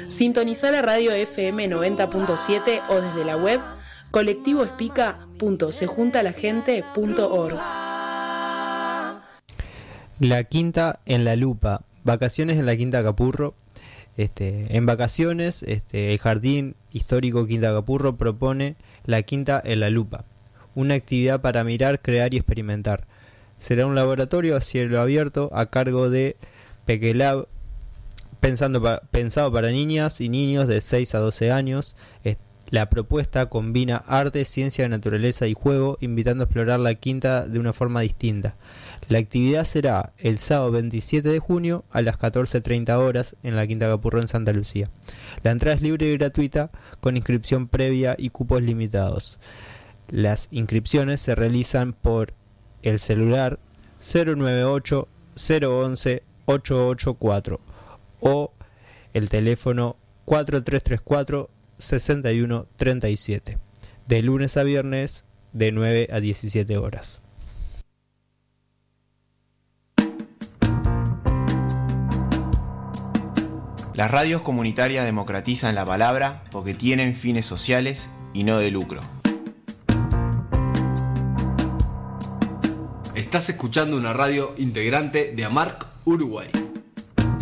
Sintonizá la radio FM 90.7 o desde la web colectivoespica.sejuntalagente.org. La Quinta en la Lupa. Vacaciones en la Quinta Capurro. En vacaciones, el Jardín Histórico Quinta Capurro propone La Quinta en la Lupa, una actividad para mirar, crear y experimentar. Será un laboratorio a cielo abierto a cargo de Pequelab, pensado para niñas y niños de 6 a 12 años. La propuesta combina arte, ciencia, naturaleza y juego, invitando a explorar la quinta de una forma distinta. La actividad será el sábado 27 de junio a las 14:30 horas en la Quinta Capurro en Santa Lucía. La entrada es libre y gratuita, con inscripción previa y cupos limitados. Las inscripciones se realizan por el celular 098 011 884 o el teléfono 4334 6137, de lunes a viernes de 9 a 17 horas. Las radios comunitarias democratizan la palabra porque tienen fines sociales y no de lucro. Estás escuchando una radio integrante de AMARC Uruguay.